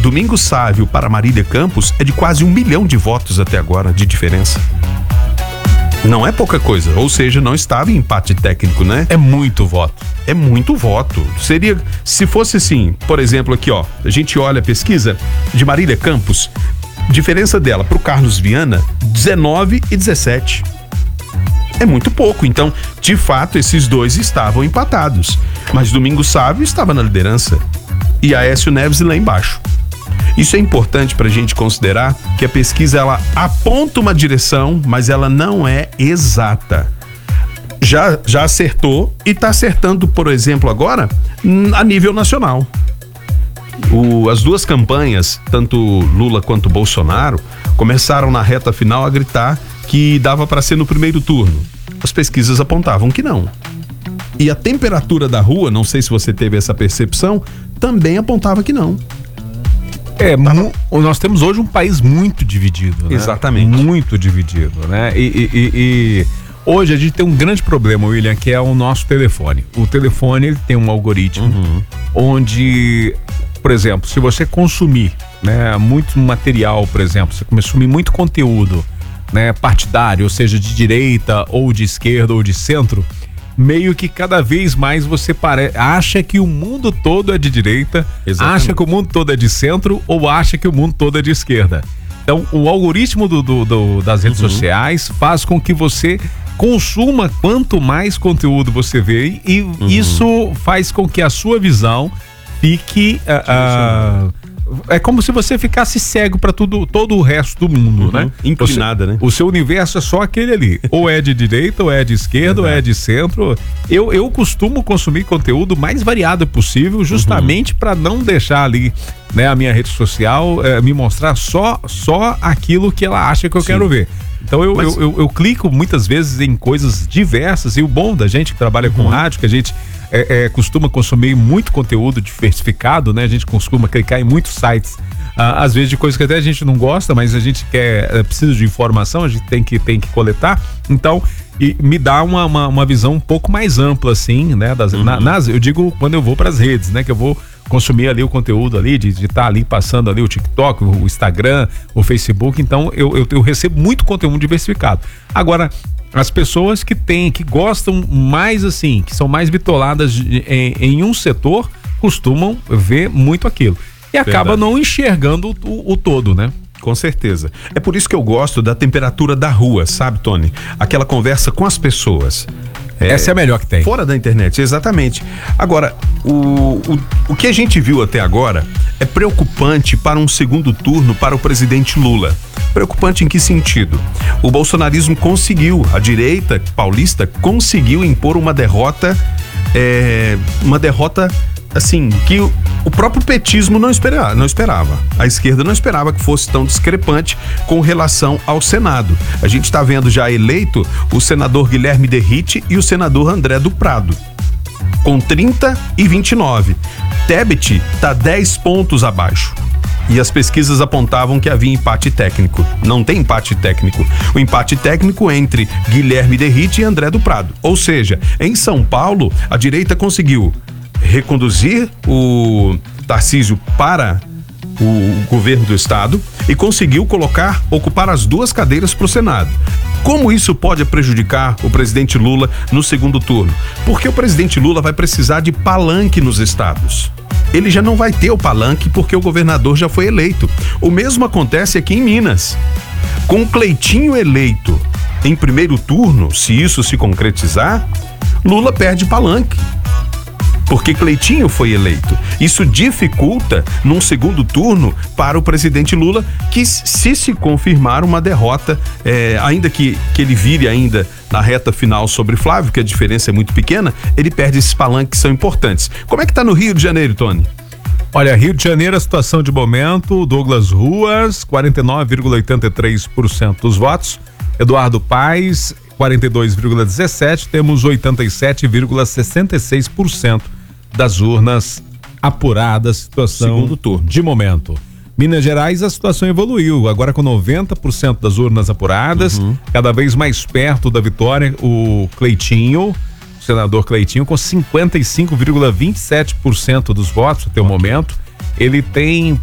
Domingos Sávio para Marília Campos é de quase 1 milhão de votos até agora de diferença. Não é pouca coisa, ou seja, não estava em empate técnico, né? É muito voto. É muito voto. Seria, se fosse assim, por exemplo, aqui ó, a gente olha a pesquisa de Marília Campos, diferença dela pro Carlos Viana, 19 e 17. É muito pouco, então, de fato, esses dois estavam empatados. Mas Domingos Sávio estava na liderança e Aécio Neves lá embaixo. Isso é importante para a gente considerar que a pesquisa ela aponta uma direção, mas ela não é exata. Já acertou e está acertando, por exemplo, agora a nível nacional. As duas campanhas, tanto Lula quanto Bolsonaro, começaram na reta final a gritar que dava para ser no primeiro turno. As pesquisas apontavam que não. E a temperatura da rua, não sei se você teve essa percepção, também apontava que não. Nós temos hoje um país muito dividido, né? Exatamente. Muito dividido, né? E hoje a gente tem um grande problema, William, que é o nosso telefone. O telefone ele tem um algoritmo onde, por exemplo, se você consumir, né, muito material, por exemplo, você consumir muito conteúdo, né, partidário, ou seja, de direita ou de esquerda ou de centro, meio que cada vez mais você acha que o mundo todo é de direita, exatamente, acha que o mundo todo é de centro ou acha que o mundo todo é de esquerda. Então, o algoritmo das redes sociais faz com que você consuma quanto mais conteúdo você vê e isso faz com que a sua visão fique... é como se você ficasse cego para todo o resto do mundo, né? Inclinada, né? O seu universo é só aquele ali. Ou é de direita, ou é de esquerda, ou é de centro. Eu costumo consumir conteúdo mais variado possível, justamente para não deixar ali, né, a minha rede social me mostrar só aquilo que ela acha que eu quero ver. Então eu clico muitas vezes em coisas diversas, e o bom da gente que trabalha com rádio, que a gente costuma consumir muito conteúdo diversificado, né? A gente costuma clicar em muitos sites, às vezes de coisas que até a gente não gosta, mas a gente precisa de informação, a gente tem que coletar. Então, me dá uma visão um pouco mais ampla, assim, né? Eu digo quando eu vou para as redes, né? Que eu vou consumir ali o conteúdo ali, de estar ali passando ali o TikTok, o Instagram, o Facebook. Então, eu recebo muito conteúdo diversificado. Agora, as pessoas que gostam mais assim, que são mais bitoladas em um setor, costumam ver muito aquilo. E acaba não enxergando o todo, né? Com certeza. É por isso que eu gosto da temperatura da rua, sabe, Tony? Aquela conversa com as pessoas. Essa é a melhor que tem. Fora da internet, exatamente. Agora, o que a gente viu até agora é preocupante para um segundo turno para o presidente Lula. Preocupante em que sentido? O bolsonarismo conseguiu, a direita paulista conseguiu impor uma derrota assim, que o próprio petismo não esperava. A esquerda não esperava que fosse tão discrepante com relação ao Senado. A gente está vendo já eleito o senador Guilherme Derrite e o senador André do Prado, com 30 e 29. Tebet está 10 pontos abaixo. E as pesquisas apontavam que havia empate técnico. Não tem empate técnico. O empate técnico entre Guilherme Derrite e André do Prado. Ou seja, em São Paulo, a direita conseguiu reconduzir o Tarcísio para o governo do estado e conseguiu ocupar as 2 cadeiras para o Senado. Como isso pode prejudicar o presidente Lula no segundo turno? Porque o presidente Lula vai precisar de palanque nos estados. Ele já não vai ter o palanque porque o governador já foi eleito. O mesmo acontece aqui em Minas. Com o Cleitinho eleito em primeiro turno, se isso se concretizar, Lula perde palanque, porque Cleitinho foi eleito. Isso dificulta num segundo turno para o presidente Lula, que se confirmar uma derrota, ainda que ele vire ainda na reta final sobre Flávio, que a diferença é muito pequena, ele perde esses palanques que são importantes. Como é que tá no Rio de Janeiro, Tony? Olha, Rio de Janeiro, a situação de momento: Douglas Ruas, 49,83% dos votos, Eduardo Paes, 42,17%, temos 87,66% das urnas apuradas, situação segundo turno de momento. Minas Gerais, a situação evoluiu, agora com 90% das urnas apuradas, cada vez mais perto da vitória, o Cleitinho, o senador Cleitinho, com 55,27% dos votos até o momento. Ele tem